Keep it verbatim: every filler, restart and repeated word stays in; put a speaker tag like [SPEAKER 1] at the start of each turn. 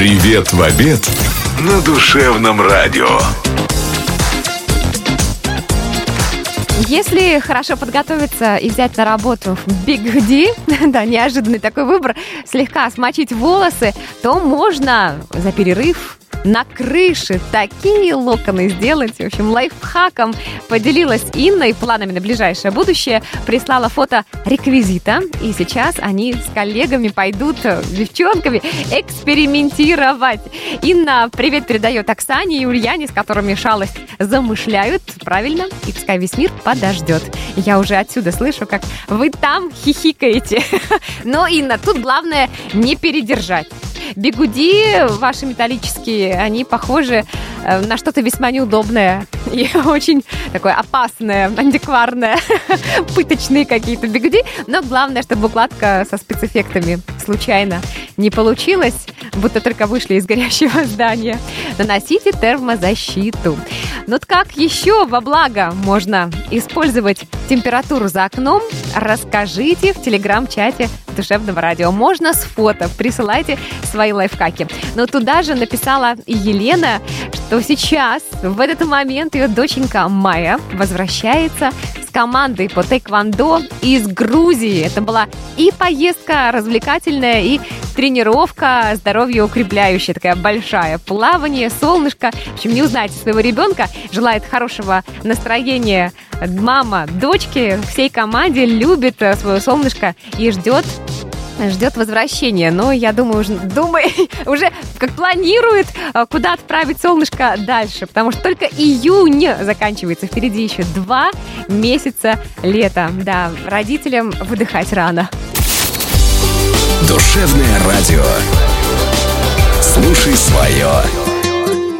[SPEAKER 1] Привет в обед на Душевном радио.
[SPEAKER 2] Если хорошо подготовиться и взять на работу бигуди, да, неожиданный такой выбор, слегка смочить волосы, то можно за перерыв на крыше такие локоны сделать. В общем, лайфхаком поделилась Инна и планами на ближайшее будущее. Прислала фото реквизита. И сейчас они с коллегами пойдут, девчонками, экспериментировать. Инна привет передает Оксане и Ульяне, с которыми шалость замышляют. Правильно. И пускай весь мир подождет. Я уже отсюда слышу, как вы там хихикаете. Но, Инна, тут главное не передержать. Бигуди ваши металлические, они похожи на что-то весьма неудобное и очень такое опасное, антикварное, пыточные какие-то бигуди. Но главное, чтобы укладка со спецэффектами случайно не получилась, будто только вышли из горящего здания. Наносите термозащиту. Ну как еще во благо можно использовать температуру за окном? Расскажите в телеграм-чате Душевного радио. Можно с фото. Присылайте свои лайфхаки. Но туда же написала и Елена, что сейчас, в этот момент, ее доченька Майя возвращается с командой по тэквондо из Грузии. Это была и поездка развлекательная, и тренировка здоровье укрепляющая, такая большая. Плавание, солнышко. В общем, не узнаете своего ребенка. Желает хорошего настроения мама, дочки, всей команде, любит свое солнышко и ждет Ждет возвращения, но я думаю, уже, думаю, уже как планирует, куда отправить солнышко дальше, потому что только июнь заканчивается, впереди еще два месяца лета. Да, родителям выдыхать рано.
[SPEAKER 1] Душевное радио. Слушай свое.